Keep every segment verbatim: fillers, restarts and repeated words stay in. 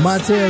Montel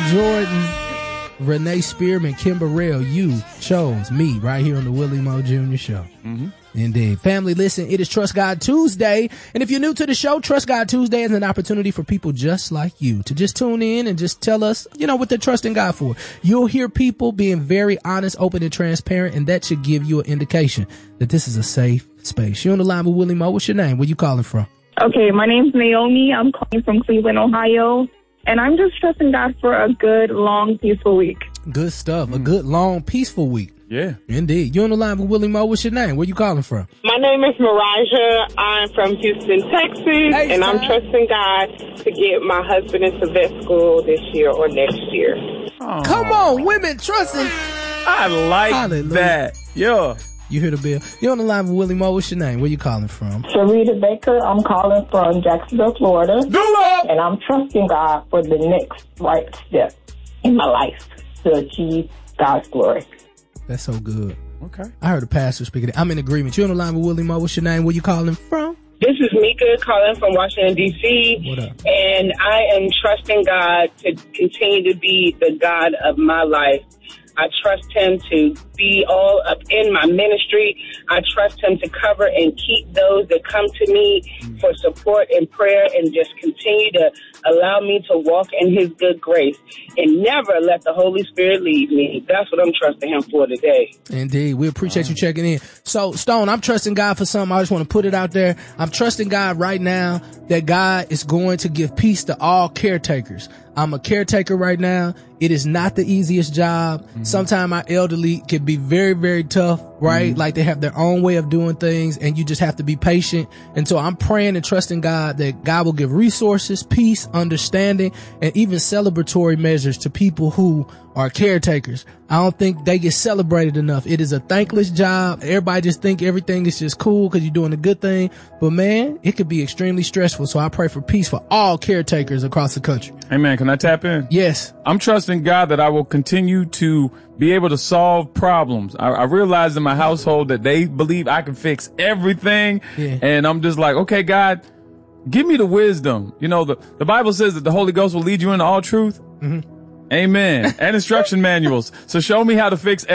Jordan, Renee Spearman, Kim Burrell, you chose me right here on the Willie Moore Junior Show. Mm-hmm. Indeed. Family, listen, it is Trust God Tuesday. And if you're new to the show, Trust God Tuesday is an opportunity for people just like you to just tune in and just tell us, you know, what they're trusting God for. You'll hear people being very honest, open, and transparent, and that should give you an indication that this is a safe space. You're on the line with Willie Moore. What's your name? Where you calling from? Okay, my name's Naomi. I'm calling from Cleveland, Ohio. And I'm just trusting God for a good, long, peaceful week. Good stuff. Mm. A good, long, peaceful week. Yeah. Indeed. You're on the line with Willie Moore. What's your name? Where you calling from? My name is Maraja. I'm from Houston, Texas, hey, and I'm trusting God to get my husband into vet school this year or next year. Aww. Come on, women trusting. I like Hallelujah. That. Yeah. You hear the bell? You're on the line with Willie Moore. What's your name? Where you calling from? Sharita Baker. I'm calling from Jacksonville, Florida. Do it! And I'm trusting God for the next right step in my life to achieve God's glory. That's so good. Okay. I heard a pastor speaking. I'm in agreement. You're on the line with Willie Moore. What's your name? Where you calling from? This is Mika calling from Washington, D C What up? And I am trusting God to continue to be the God of my life. I trust him to be all up in my ministry. I trust him to cover and keep those that come to me mm. for support and prayer, and just continue to allow me to walk in his good grace and never let the Holy Spirit leave me. That's what I'm trusting him for today. Indeed. We appreciate wow. you checking in. So, Stone, I'm trusting God for something. I just want to put it out there. I'm trusting God right now that God is going to give peace to all caretakers. I'm a caretaker right now. It is not the easiest job. Mm-hmm. Sometimes our elderly can be very, very tough, right? Mm-hmm. Like they have their own way of doing things, and you just have to be patient. And so I'm praying and trusting God that God will give resources, peace, understanding, and even celebratory measures to people who are caretakers. I don't think they get celebrated enough. It is a thankless job. Everybody just think everything is just cool because you're doing a good thing. But man, it could be extremely stressful. So I pray for peace for all caretakers across the country. Hey man, can I tap in? Yes. I'm trusting God that I will continue to be able to solve problems. I, I realize in my household that they believe I can fix everything. Yeah. And I'm just like, okay, God, give me the wisdom. You know, the, the Bible says that the Holy Ghost will lead you into all truth. Mm-hmm. Amen. And instruction manuals. So show me how to fix